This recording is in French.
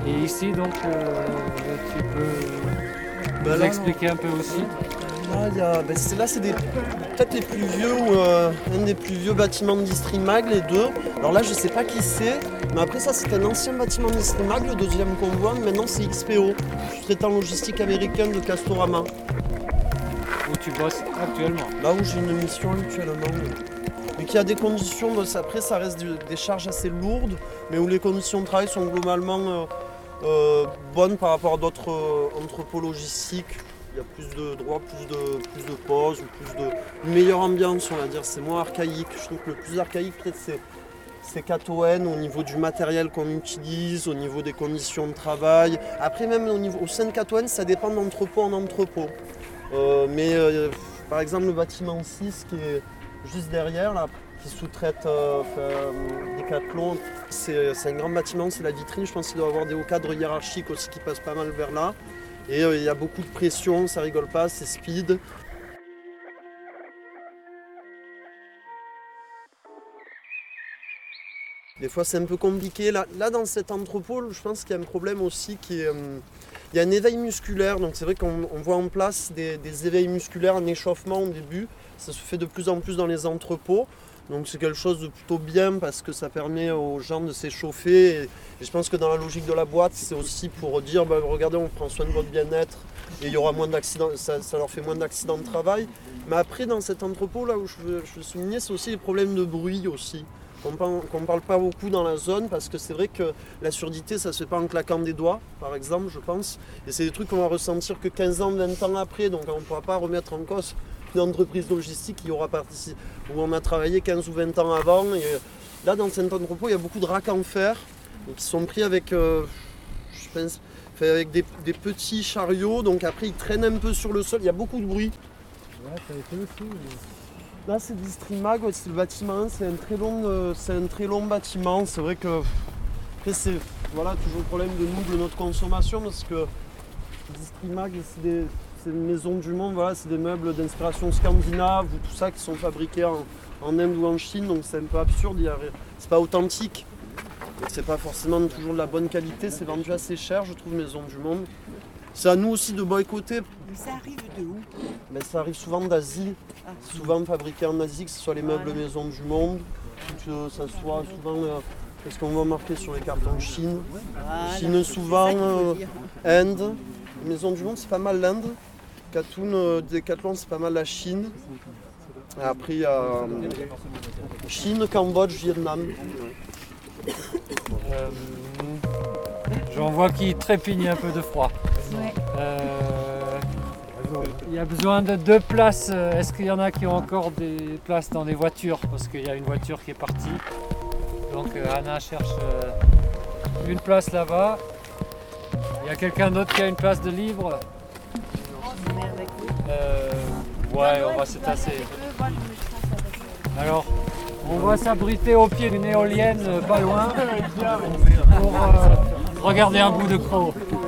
Et ici, donc, tu peux nous expliquer un peu aussi? Là, c'est peut-être les plus vieux ou un des plus vieux bâtiments d'Istrymag, les deux. Alors là, je sais pas qui c'est, mais après ça, c'est un ancien bâtiment d'Istrymag, le deuxième qu'on voit. Maintenant, c'est XPO, sous-traitant logistique américain de Castorama. Où tu bosses actuellement? Là où j'ai une mission actuellement. Mais qui a des conditions, après ça reste des charges assez lourdes, mais où les conditions de travail sont globalement bonnes par rapport à d'autres entrepôts logistiques. Il y a plus de droits, plus de pauses, une meilleure ambiance, on va dire. C'est moins archaïque. Je trouve que le plus archaïque, peut-être, c'est Catoën, au niveau du matériel qu'on utilise, au niveau des conditions de travail. Après, même au sein de Catoën, ça dépend d'entrepôt en entrepôt. Par exemple, le bâtiment 6 qui est juste derrière, là, qui sous-traite Decathlon, c'est un grand bâtiment, c'est la vitrine. Je pense qu'il doit y avoir des hauts cadres hiérarchiques aussi qui passent pas mal vers là. Et il y a beaucoup de pression, ça rigole pas, c'est speed. Des fois c'est un peu compliqué. Là dans cet entrepôt, je pense qu'il y a un problème aussi qui est... il y a un éveil musculaire, donc c'est vrai qu'on voit en place des éveils musculaires, un échauffement au début. Ça se fait de plus en plus dans les entrepôts. Donc c'est quelque chose de plutôt bien parce que ça permet aux gens de s'échauffer. Et je pense que dans la logique de la boîte, c'est aussi pour dire regardez, on prend soin de votre bien-être et il y aura moins d'accidents, ça leur fait moins d'accidents de travail. Mais après, dans cet entrepôt, là où je veux souligner, c'est aussi les problèmes de bruit aussi. Qu'on ne parle pas beaucoup dans la zone parce que c'est vrai que la surdité, ça ne se fait pas en claquant des doigts, par exemple, je pense. Et c'est des trucs qu'on va ressentir que 15 ans, 20 ans après, donc on ne pourra pas remettre en cause une entreprise logistique qui aura participé, où on a travaillé 15 ou 20 ans avant. Et là, dans cet entrepôt, il y a beaucoup de racks en fer qui sont pris avec, avec des petits chariots. Donc après, ils traînent un peu sur le sol. Il y a beaucoup de bruit. Ouais, ça a été aussi. Là, c'est d'Istrymag, c'est le bâtiment. C'est un très long bâtiment. C'est vrai que après, c'est toujours le problème de notre consommation parce que d'Istrymag, c'est une maison du monde, c'est des meubles d'inspiration scandinave ou tout ça qui sont fabriqués en Inde ou en Chine, donc c'est un peu absurde, c'est pas authentique, c'est pas forcément toujours de la bonne qualité, c'est vendu assez cher, je trouve, Maison du Monde. C'est à nous aussi de boycotter. Mais ça arrive de où? Ça arrive souvent d'Asie, souvent fabriqué en Asie, que ce soit les meubles Maison du Monde, que ça soit souvent, qu'est-ce qu'on va marquer sur les cartons, Chine, Chine souvent, Inde. Maison du Monde, c'est pas mal l'Inde. Decathlon, c'est pas mal la Chine. Et après, il y a Chine, Cambodge, Vietnam. J'en vois qui trépigne un peu de froid. Ouais. Il y a besoin de 2 places. Est-ce qu'il y en a qui ont encore des places dans les voitures? Parce qu'il y a une voiture qui est partie. Donc Anna cherche une place là-bas. Il y a quelqu'un d'autre qui a une place de libre? Ouais, on va se tasser. Alors, on va s'abriter au pied d'une éolienne pas loin pour regarder un bout de croc.